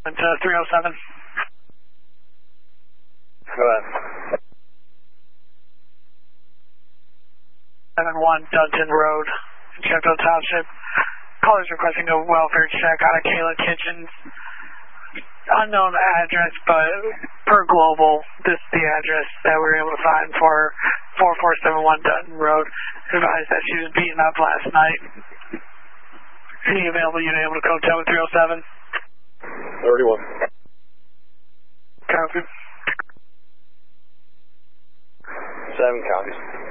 It's 307. Go ahead. 71 Dunton Road, Sheffield Township. Callers requesting a welfare check on a Kayla Kitchens. Unknown address, but per global, this is the address that we were able to find for 4471 Dunton Road. Advised that she was beaten up last night. Any available unit able to code 307? 31. Copy. 7 copies.